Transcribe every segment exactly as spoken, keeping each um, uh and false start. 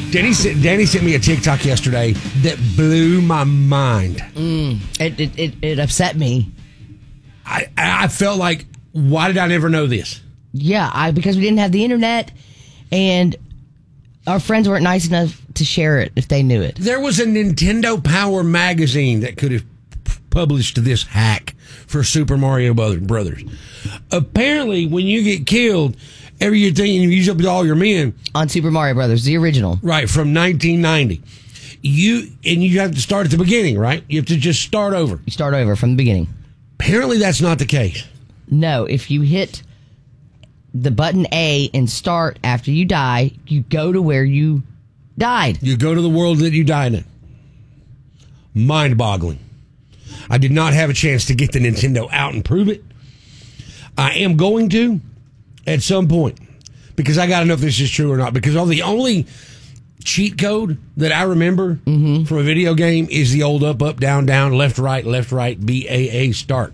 Danny sent, Danny sent me a TikTok yesterday that blew my mind. Mm, it, it, it, it upset me. I, I felt like, why did I never know this? Yeah, I because we didn't have the internet, and our friends weren't nice enough to share it if they knew it. There was a Nintendo Power magazine that could have published this hack for Super Mario Brothers. Apparently, when you get killed, everything you use up all your men on Super Mario Brothers, the original, right from nineteen ninety. You and you have to start at the beginning, right? You have to just start over. You start over from the beginning. Apparently, that's not the case. No, if you hit the button A and start after you die, you go to where you died. You go to the world that you died in. Mind-boggling. I did not have a chance to get the Nintendo out and prove it. I am going to at some point because I got to know if this is true or not. Because all the only cheat code that I remember mm-hmm. from a video game is the old up, up, down, down, left, right, left, right, B A A start.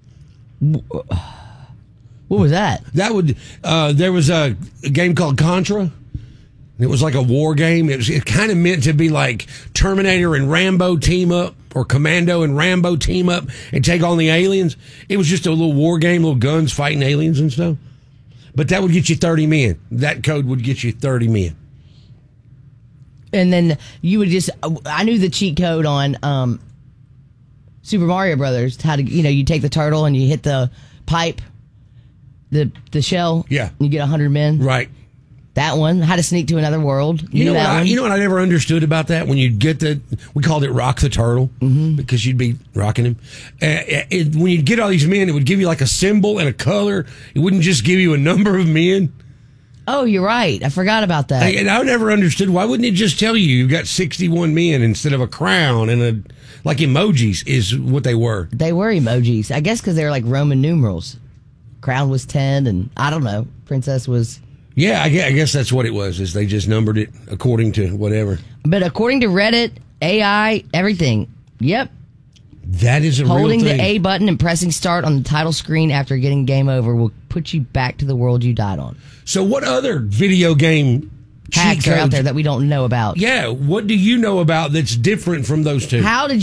What was that? That would. Uh, there was a, a game called Contra. It was like a war game. It was it kind of meant to be like Terminator and Rambo team up, or Commando and Rambo team up and take on the aliens. It was just a little war game, little guns fighting aliens and stuff. But that would get you thirty men. That code would get you thirty men. And then you would just. I knew the cheat code on um, Super Mario Brothers. How to you know you take the turtle and you hit the pipe. The the shell, yeah, you get a hundred men, right? That one, how to sneak to another world. You, you know that what? I, one? You know what I never understood about that? When you get the, we called it rock the turtle mm-hmm. because you'd be rocking him. Uh, it, when you'd get all these men, it would give you like a symbol and a color. It wouldn't just give you a number of men. Oh, you're right. I forgot about that. I, and I never understood why wouldn't it just tell you you've got sixty-one men instead of a crown and a like emojis is what they were. They were emojis, I guess, because they were like Roman numerals. Crown was ten, and I don't know. Princess was. Yeah, I guess, I guess that's what it was. Is they just numbered it according to whatever. But according to Reddit, A I, everything. Yep. That is a Holding real thing. the A button and pressing start on the title screen after getting game over will put you back to the world you died on. So, what other video game hacks cheat are codes out there that we don't know about? Yeah, what do you know about that's different from those two? How did